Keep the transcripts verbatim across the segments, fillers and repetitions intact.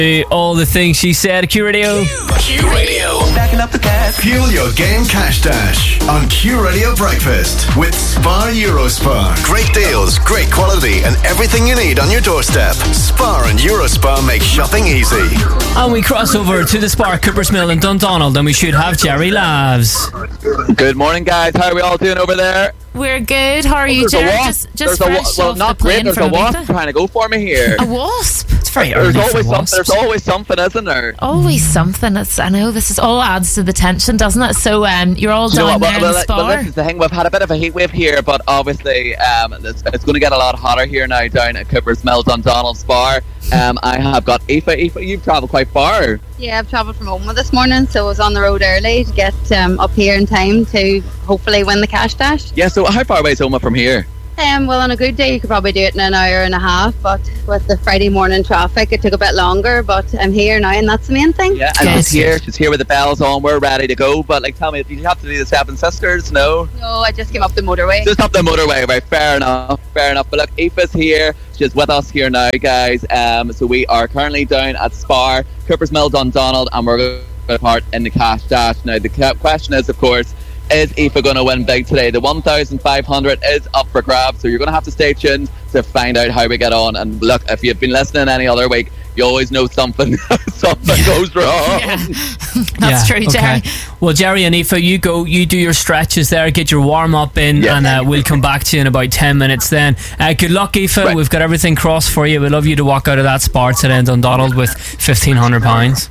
All the things she said. Q Radio. Q Radio. Stacking up the cash. Fuel your game cash dash on Q Radio Breakfast with Spar Eurospar. Great deals, great quality, and everything you need on your doorstep. Spar and Eurospar make shopping easy. And we cross over to the Spar Coopers Mill in Dundonald, and we should have Jerry Lavs. Good morning, guys. How are we all doing over there? We're good. How are you, Jerry? Just, just there's fresh a, well, off not the great. plane There's from a wasp Ibiza. trying to go for me here. A wasp? It's very There's early always for some, wasps. there's always something, isn't there? Always something. It's, I know this is all adds to the tension, doesn't it? So um, you're all You know down what, there well, in the well, well, Spar. this is the thing. We've had a bit of a heat wave here, but obviously um, it's, it's going to get a lot hotter here now down at Coopers Mill, Dundonald Spar. Um, I have got Aoife. Aoife, you've travelled quite far. Yeah, I've travelled from home this morning, so I was on the road early to get um, up here in time to hopefully win the cash dash. Yeah, so how far away is Oma from here? Um, well, on a good day, you could probably do it in an hour and a half, but with the Friday morning traffic, it took a bit longer, but I'm here now, and that's the main thing. Yeah, and she's here. She's here with the bells on. We're ready to go. But, like, tell me, did you have to do the Seven Sisters? No? No, I just came up the motorway. Just up the motorway, right? Fair enough, fair enough. But look, Aoife's here. She's with us here now, guys. Um, so we are currently down at Spar, Coopers Mill, Dundonald, and we're going to take part in the cash dash. Now, the question is, of course, is Aoife going to win big today? The one thousand five hundred is up for grabs, so you're going to have to stay tuned to find out how we get on. And look, if you've been listening any other week, you always know something something goes wrong. Yeah. That's Yeah, true, Jerry. okay. Well, Jerry and Aoife, you go, you do your stretches there, get your warm up in, Yeah. and uh, we'll come back to you in about ten minutes then. Uh, good luck, Aoife. Right. We've got everything crossed for you. We'd love you to walk out of that Spar today in Dundonald with fifteen hundred pounds.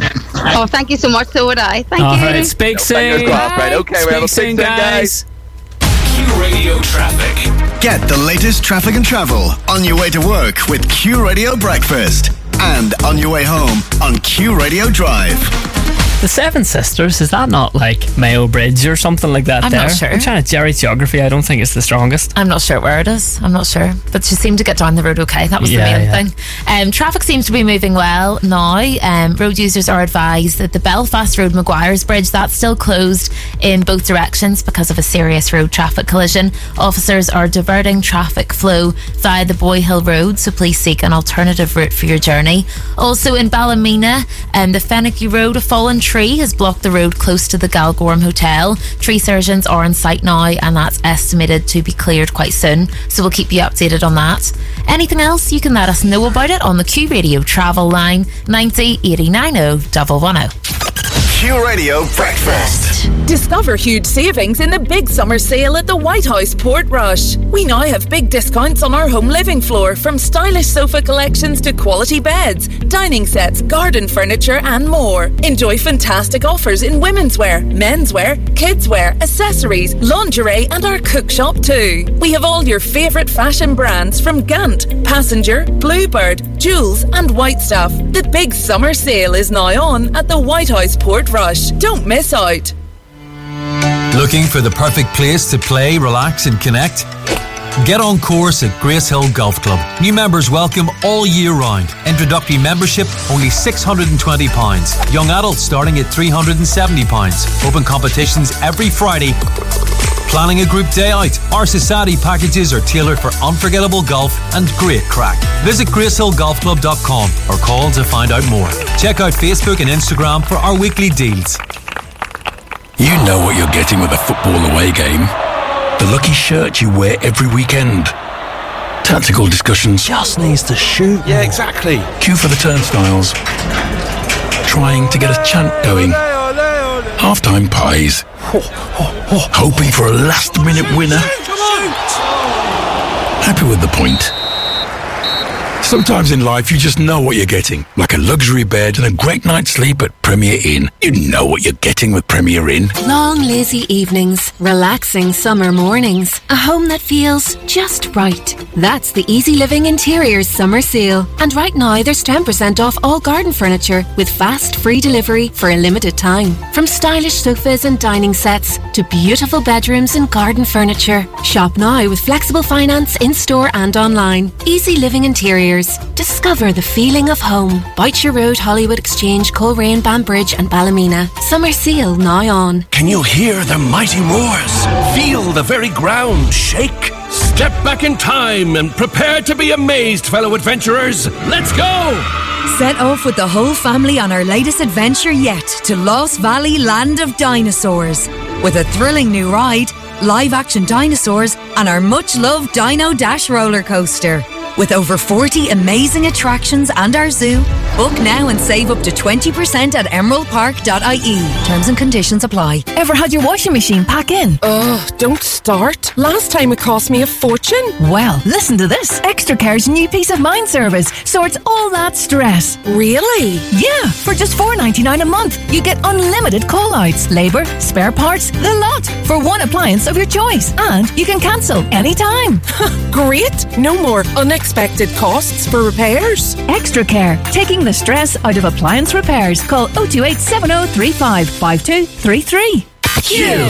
Oh, thank you so much, so would I. Thank All you. right, speak No, fingers soon. crossed, right? Okay, we have a Speak big soon, thing, guys. guys. Q Radio Traffic. Get the latest traffic and travel on your way to work with Q Radio Breakfast and on your way home on Q Radio Drive. The Seven Sisters, is that not like Mayo Bridge or something like that? I'm there? not sure. I'm trying to Jerry's geography. I don't think it's the strongest. I'm not sure where it is. I'm not sure. But she seemed to get down the road okay. That was Yeah, the main yeah. thing. Um, traffic seems to be moving well now. Um, road users are advised that the Belfast Road Maguire's Bridge, that's still closed in both directions because of a serious road traffic collision. Officers are diverting traffic flow via the Boy Hill Road, so please seek an alternative route for your journey. Also in Ballymena, um, the Fennicky Road, a fallen tree has blocked the road close to the Galgorm Hotel. Tree surgeons are on site now, and that's estimated to be cleared quite soon, so we'll keep you updated on that. Anything else, you can let us know about it on the Q Radio travel line ninety eighty ninety one one zero. Q Radio Breakfast. Discover huge savings in the big summer sale at the White House Portrush. We now have big discounts on our home living floor, from stylish sofa collections to quality beds, dining sets, garden furniture and more. Enjoy fantastic offers in women's wear, menswear, kids wear, accessories, lingerie and our cook shop too. We have all your favourite fashion brands from Gant, Passenger, Bluebird, Jules and White Stuff. The big summer sale is now on at the White House Portrush. Don't miss out. Looking for the perfect place to play, relax and connect? Get on course at Grace Hill Golf Club. New members welcome all year round. Introductory membership only six hundred twenty pounds. Young adults starting at three hundred seventy pounds. Open competitions every Friday. Planning a group day out? Our society packages are tailored for unforgettable golf and great crack. Visit grace hill golf club dot com or call to find out more. Check out Facebook and Instagram for our weekly deals. You know what you're getting with a football away game. The lucky shirt you wear every weekend. Tactical discussions. Just needs to shoot. Yeah, exactly. Queue for the turnstiles. Trying to get a chant going. Half-time pies. Hoping for a last-minute winner. Happy with the point. Sometimes in life you just know what you're getting. Like a luxury bed and a great night's sleep at Premier Inn. You know what you're getting with Premier Inn. Long, lazy evenings, relaxing summer mornings, a home that feels just right. That's the Easy Living Interiors summer sale. And right now there's ten percent off all garden furniture with fast free delivery for a limited time. From stylish sofas and dining sets to beautiful bedrooms and garden furniture. Shop now with flexible finance in-store and online. Easy Living Interiors. Discover the feeling of home. Boucher Road, Hollywood Exchange, Coleraine, Banbridge and Ballymena. Summer sale now on. Can you hear the mighty roars? Feel the very ground shake? Step back in time and prepare to be amazed, fellow adventurers. Let's go! Set off with the whole family on our latest adventure yet to Lost Valley Land of Dinosaurs. With a thrilling new ride, live-action dinosaurs, and our much-loved Dino Dash roller coaster. With over forty amazing attractions and our zoo, book now and save up to twenty percent at emerald park dot I E. Terms and conditions apply. Ever had your washing machine pack in? Ugh, don't start. Last time it cost me a fortune. Well, listen to this. Extracare's new peace of mind service sorts all that stress. Really? Yeah, for just four dollars and ninety-nine cents a month, you get unlimited call-outs, labour, spare parts, the lot, for one appliance of your choice. And you can cancel anytime. Great. No more unexpected costs for repairs. Extracare, taking the stress out of appliance repairs. Call oh two eight, seven oh three five, five two three three. Q.